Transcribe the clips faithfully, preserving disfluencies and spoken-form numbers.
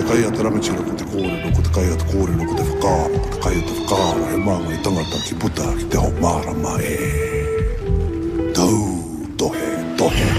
kai ata rangatira ko te kōrero, ko te kai ata kōrero, ko te whakaapa, ko te kai ata whakaapa, he maanga I tangata ki puta ki te ho mārama e. Tau, tohe, tohe.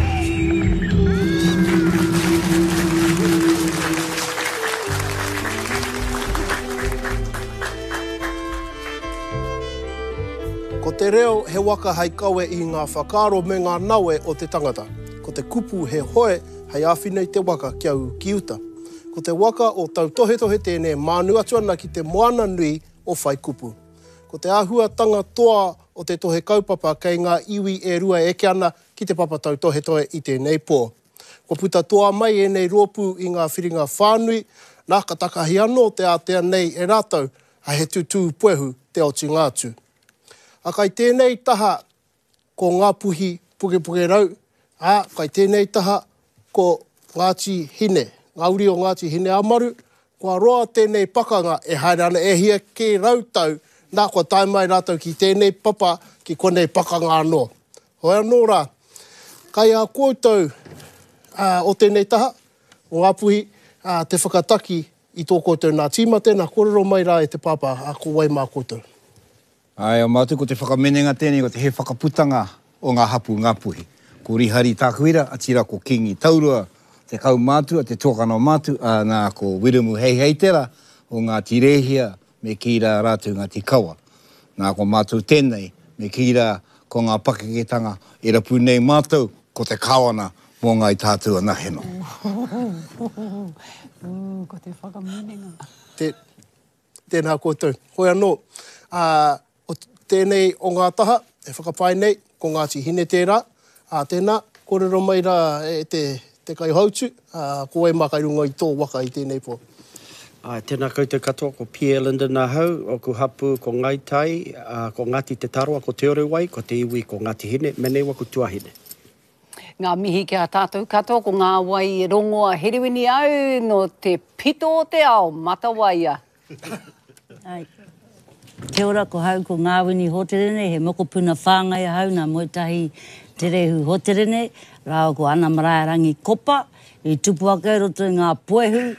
Ko te reo he waka hei kawe I ngā whakaro me ngā naue o te tangata. Ko te kupu he hoe hei awhinei te waka kia u ki uta. Ko te waka o tau tohe tohe tēnei mānu atu ana ki te moana nui o whai kupu. Ko te āhuatanga toa o te tohe kaupapa kei ngā iwi e rua eke ana ki te papa tau tohe tohe I tēnei pō. Ko puta toa mai e nei rōpū I ngā whiringa whānui, nā ka takahi anō te atea nei e rātou a he tūtū puehu te oti ngātu. A kai tēnei taha ko ngā puhi puke puke rau, a kai tēnei taha ko Ngāti Hine, ngā uri o Ngāti Hine Amaru, kua roa tēnei pakanga e haere ana e hia ke rautau, nā kua tae mai rātou ki tēnei papa ki konei pakanga anō. Hoi anō rā, kai a koutou uh, o tēnei taha, o ngā puhi uh, te whakataki I tō koutou nā tīmate, nā kōrero mai rā e te papa a ko wai mā koutou. Ai, o mātu ko te whakamenenga tēnei, ko te he whakaputanga o ngā hapu ngā puhi. Ko rihari tākuira, atira ko kingi taurua, te kau mātu, a te tōkana mātu, a nā ko Wiremu hei hei tera, o ngā tirehia, me kira rātou ngā tikawa. Nā ko mātu tēnei, me kira ko ngā pakeketanga, e rapu nei mātou, ko te kawana, mō ngā I tātua naheno. Ko te whakamenenga. Te, tēnā koutou. Hoi anō, uh, o tēnei o ngā taha, e whakapai nei, ko Ngāti Hine tērā, a tēnā, kōrero mai rā e te, te kai hautu, a ko e makai runga I tō waka I tēnei pō. Uh, tēnā koutou katoa, ko Pierre Linda Nahau, o ku hapu ko Ngaitai, uh, ko Ngāti Te Taroa, ko Te Orewai, ko Te Iwi, ko Ngāti Hine, menei waku tuahine. Ngā mihi kia tātou katoa, ko ngā wai rongoa heriwini au no te pito o te ao, matawaia. Ai. Te ora ko hau ko Ngāwini Hoterene, he mokopuna whāngai hau nā moitahi te rehu Hoterene, rāo ko Ana Maraerangi Kopa, I tupu ake roto ngā poehu,